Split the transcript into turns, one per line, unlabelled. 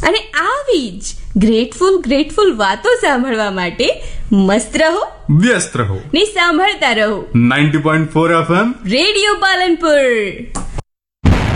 અને આવી જ ગ્રેટફુલ વાતો સાંભળવા માટે મસ્ત રહો,
વ્યસ્ત રહો
ને સાંભળતા રહો
90.4 FM
રેડિયો પાલનપુર.